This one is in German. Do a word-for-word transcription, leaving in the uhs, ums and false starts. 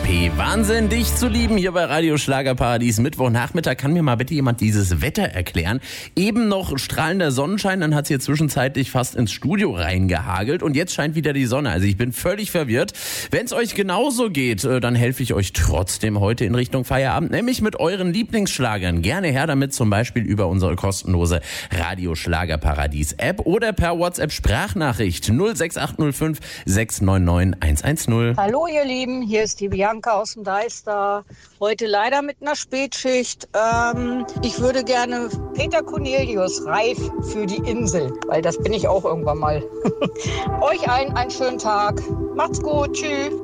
P. Wahnsinn, dich zu lieben hier bei Radio Schlagerparadies. Mittwochnachmittag. Kann mir mal bitte jemand dieses Wetter erklären? Eben noch strahlender Sonnenschein, dann hat es hier zwischenzeitlich fast ins Studio reingehagelt und jetzt scheint wieder die Sonne. Also ich bin völlig verwirrt. Wenn es euch genauso geht, dann helfe ich euch trotzdem heute in Richtung Feierabend, nämlich mit euren Lieblingsschlagern. Gerne her damit, zum Beispiel über unsere kostenlose Radio Schlagerparadies App oder per WhatsApp Sprachnachricht null sechs acht null fünf sechs neun neun eins eins null. Hallo ihr Lieben, hier ist die Bianca aus dem Deister. Heute leider mit einer Spätschicht. Ähm, ich würde gerne Peter Cornelius, Reif für die Insel, weil das bin ich auch irgendwann mal. Euch allen einen schönen Tag. Macht's gut, tschüss.